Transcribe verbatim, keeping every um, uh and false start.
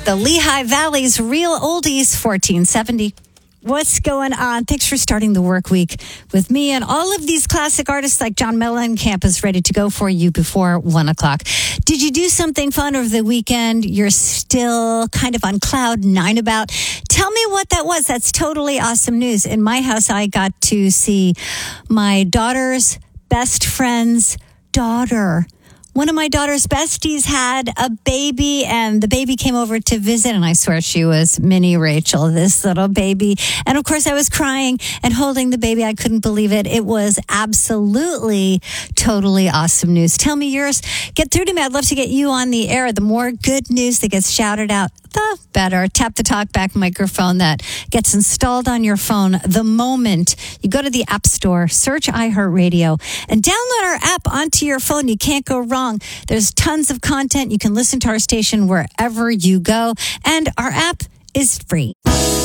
The Lehigh Valley's Real Oldies, fourteen seventy. What's going on? Thanks for starting the work week with me and all of these classic artists like John Mellencamp is ready to go for you before one o'clock. Did you do something fun over the weekend you're still kind of on cloud nine about? Tell me what that was. That's totally awesome news. In my house, I got to see my daughter's best friend's daughter. One of my daughter's besties had a baby, and the baby came over to visit, and I swear she was mini Rachel, this little baby. And of course, I was crying and holding the baby. I couldn't believe it. It was absolutely, totally awesome news. Tell me yours. Get through to me. I'd love to get you on the air. The more good news that gets shouted out, the better. Tap the talkback microphone that gets installed on your phone the moment you go to the App Store, search iHeartRadio, and download our app onto your phone. You can't go wrong. There's tons of content. You can listen to our station wherever you go, and our app is free.